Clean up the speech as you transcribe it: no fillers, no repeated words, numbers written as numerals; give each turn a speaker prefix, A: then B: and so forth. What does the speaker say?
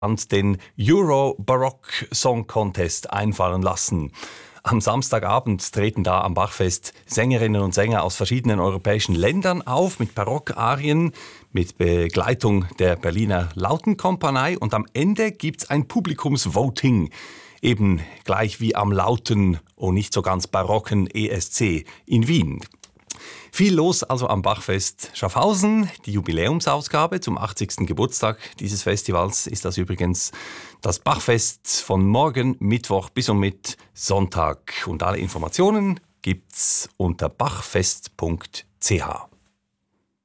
A: den Euro Baroque Song Contest einfallen lassen. Am Samstagabend treten da am Bachfest Sängerinnen und Sänger aus verschiedenen europäischen Ländern auf mit Barockarien, mit Begleitung der Berliner Lautenkompanie, und am Ende gibt's ein Publikumsvoting, eben gleich wie am lauten und nicht so ganz barocken ESC in Wien. Viel los also am Bachfest Schaffhausen. Die Jubiläumsausgabe zum 80. Geburtstag dieses Festivals ist das übrigens das Bachfest von morgen Mittwoch bis und mit Sonntag. Und alle Informationen gibt's unter bachfest.ch.